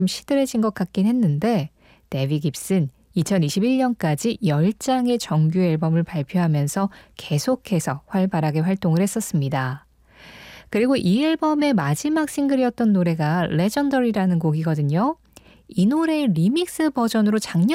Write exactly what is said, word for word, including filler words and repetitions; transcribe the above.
좀 시들해진 것 같긴 했는데 데비 깁슨 이천이십일 년까지 열 장의 정규 앨범을 발표하면서 계속해서 활발하게 활동을 했었습니다. 그리고 이 앨범의 마지막 싱글이었던 노래가 레전더리라는 곡이거든요. 이 노래의 리믹스 버전으로 작년